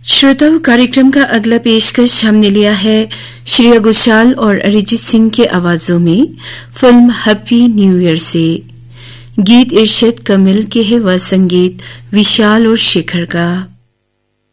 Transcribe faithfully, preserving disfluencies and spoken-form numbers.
श्रोताओं, कार्यक्रम का अगला पेशकश हमने लिया है श्रेया घोषाल और अरिजीत सिंह के आवाजों में फिल्म हैप्पी न्यू ईयर से। गीत इरशाद कमिल के है व संगीत विशाल और शेखर का।